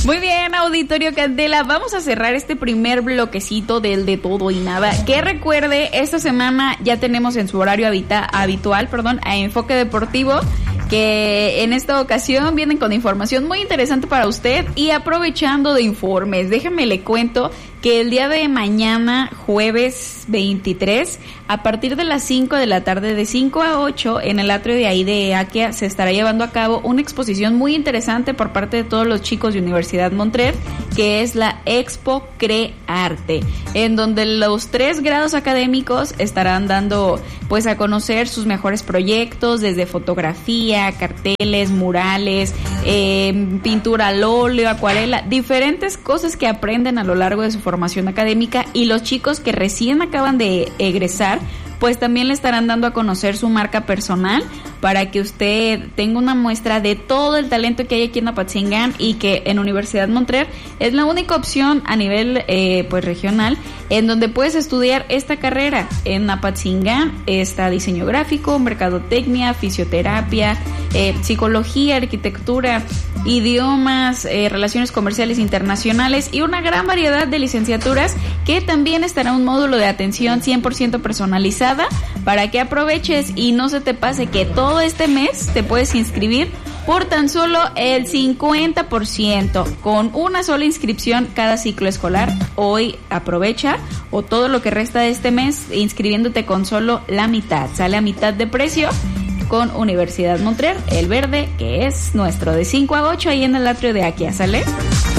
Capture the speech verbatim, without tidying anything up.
Muy bien, auditorio Candela, vamos a cerrar este primer bloquecito del de todo y nada. Que recuerde, esta semana ya tenemos en su horario habita, habitual, perdón, a Enfoque Deportivo, que en esta ocasión vienen con información muy interesante para usted. Y aprovechando de informes, déjame le cuento que el día de mañana, jueves veintitrés, a partir de las cinco de la tarde, de cinco a ocho, en el atrio de ahí de Aquia, se estará llevando a cabo una exposición muy interesante por parte de todos los chicos de Universidad Montreal, que es la Expo Crearte, en donde los tres grados académicos estarán dando pues a conocer sus mejores proyectos, desde fotografía, carteles, murales, eh, pintura al óleo, acuarela, diferentes cosas que aprenden a lo largo de su formación académica. Y los chicos que recién acaban de egresar, pues también le estarán dando a conocer su marca personal, para que usted tenga una muestra de todo el talento que hay aquí en Apatzingán, y que en Universidad Montreal es la única opción a nivel eh, pues regional en donde puedes estudiar esta carrera. En Apatzingán está diseño gráfico, mercadotecnia, fisioterapia, eh, psicología, arquitectura, idiomas, eh, relaciones comerciales internacionales y una gran variedad de licenciaturas, que también estará un módulo de atención cien por ciento personalizada para que aproveches y no se te pase que todo este mes te puedes inscribir por tan solo el cincuenta por ciento, con una sola inscripción cada ciclo escolar. Hoy aprovecha, o todo lo que resta de este mes, inscribiéndote con solo la mitad. Sale a mitad de precio con Universidad Montreal, el verde, que es nuestro, de cinco a ocho, ahí en el atrio de Aquia, ¿sale?